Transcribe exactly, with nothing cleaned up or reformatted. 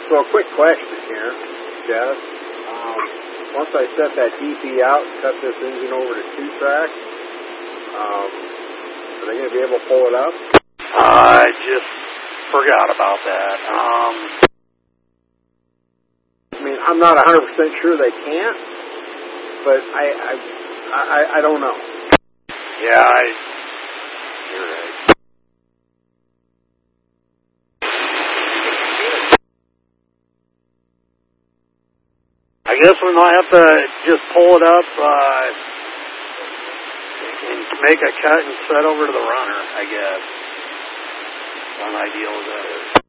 So a quick question here, Jeff. Um, once I set that D P out and cut this engine over to two track, um, are they going to be able to pull it up? I just forgot about that. Um, I mean, I'm not one hundred percent sure they can't, but I, I, I, I don't know. Yeah, I, you're right. I guess we might have to just pull it up uh, and make a cut and set over to the runner, I guess. How ideal is that?